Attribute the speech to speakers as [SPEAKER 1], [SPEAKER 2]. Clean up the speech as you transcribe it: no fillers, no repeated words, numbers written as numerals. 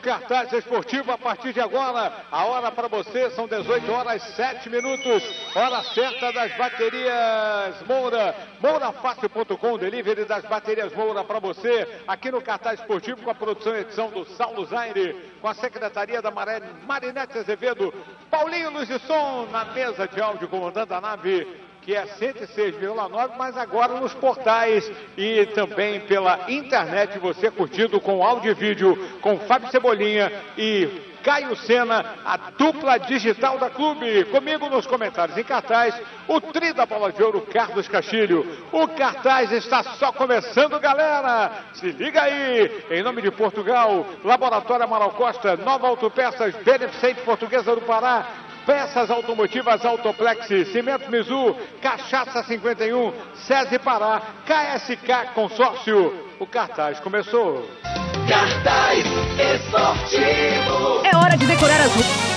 [SPEAKER 1] Cartaz esportivo a partir de agora. A hora para você são 18 horas 7 minutos. Hora certa das baterias Moura. Mourafácil.com, delivery das baterias Moura para você. Aqui no Cartaz esportivo com a produção e edição do Saulo Zaire. Com a secretaria da Marinete Azevedo. Paulinho Luz de Som na mesa de áudio comandando a nave, que é 106,9, mas agora nos portais e também pela internet, você curtindo com áudio e vídeo, com Fábio Cebolinha e Caio Sena, a dupla digital da clube. Comigo nos comentários em cartaz, o tri da bola de ouro, Carlos Castilho. O cartaz está só começando, galera. Se liga aí. Em nome de Portugal, Laboratório Amaral Costa, Nova Autopeças, Beneficente Portuguesa do Pará, Peças automotivas Autoplex, Cimento Mizu, Cachaça 51, SESI Pará, KSK Consórcio. O cartaz começou.
[SPEAKER 2] Cartaz esportivo.
[SPEAKER 3] É hora de decorar as ruas.